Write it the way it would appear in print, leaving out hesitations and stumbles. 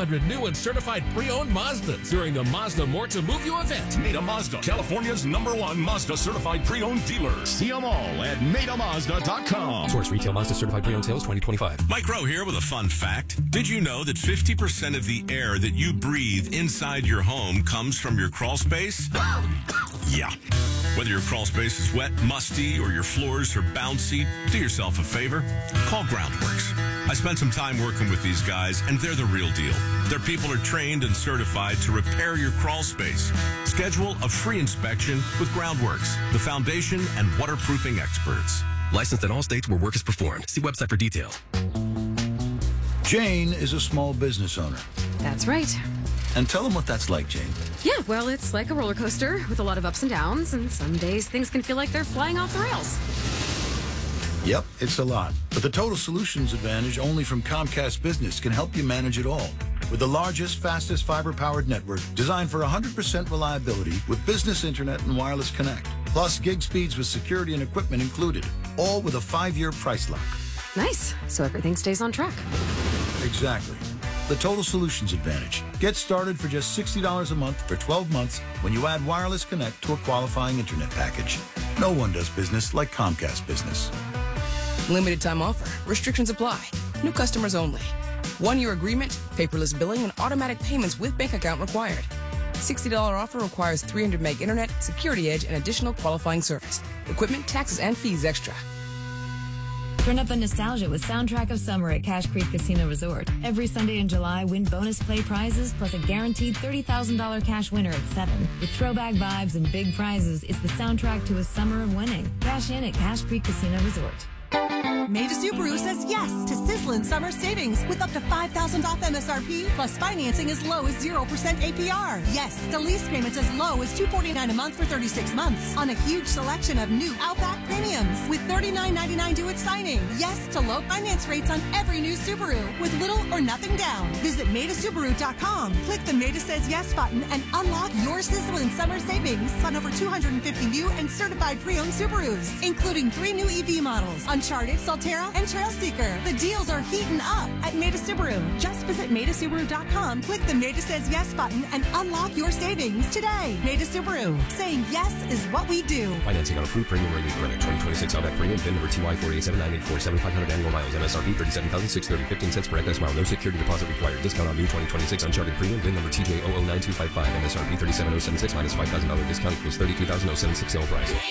500 new and certified pre-owned Mazdas during the Mazda More to Move You event. Maida Mazda, California's #1 Mazda certified pre-owned dealer. See them all at MaidaMazda.com. Source retail Mazda certified pre-owned sales 2025. Mike Rowe here with a fun fact. Did you know that 50% of the air that you breathe inside your home comes from your crawl space? Yeah. Whether your crawl space is wet, musty, or your floors are bouncy, do yourself a favor. Call Groundworks. I spent some time working with these guys, and they're the real deal. Their people are trained and certified to repair your crawl space. Schedule a free inspection with Groundworks, the foundation and waterproofing experts. Licensed in all states where work is performed. See website for details. Jane is a small business owner. That's right. And tell them what that's like, Jane. Yeah, well, it's like a roller coaster with a lot of ups and downs, and some days things can feel like they're flying off the rails. Yep, it's a lot. But the Total Solutions Advantage only from Comcast Business can help you manage it all. With the largest, fastest fiber-powered network designed for 100% reliability with business internet and wireless connect. Plus gig speeds with security and equipment included. All with a 5-year price lock. Nice. So everything stays on track. Exactly. The Total Solutions Advantage. Get started for just $60 a month for 12 months when you add wireless connect to a qualifying internet package. No one does business like Comcast Business. Limited time offer. Restrictions apply. New customers only. 1-year agreement, paperless billing, and automatic payments with bank account required. $60 offer requires 300 meg internet, security edge, and additional qualifying service. Equipment, taxes, and fees extra. Turn up the nostalgia with Soundtrack of Summer at Cache Creek Casino Resort. Every Sunday in July, win bonus play prizes plus a guaranteed $30,000 cash winner at 7. With throwback vibes and big prizes, it's the soundtrack to a summer of winning. Cash in at Cache Creek Casino Resort. Maida Subaru says yes to sizzling summer savings with up to $5,000 off MSRP plus financing as low as 0% APR. Yes to lease payments as low as $249 a month for 36 months on a huge selection of new Outback premiums with $39.99 due at signing. Yes to low finance rates on every new Subaru with little or nothing down. Visit MaidaSubaru.com. Click the Maida Says Yes button and unlock your sizzling summer savings on over 250 new and certified pre-owned Subarus, including 3 new EV models, Uncharted, Solterra, and Trailseeker. The deals are heating up at Maida Subaru. Just visit MaidaSubaru.com, click the Maida Says Yes button, and unlock your savings today. Maida Subaru. Saying yes is what we do. Financing on approved premium rated credit. 2026 Outback premium. VIN number TY487984. 7,500 annual miles. MSRP $37,630. 15 cents per excess mile. No security deposit required. Discount on new 2026 Uncharted premium. VIN number TJ009255. MSRP $37,076 minus $5,000 discount equals $32,076 sale price.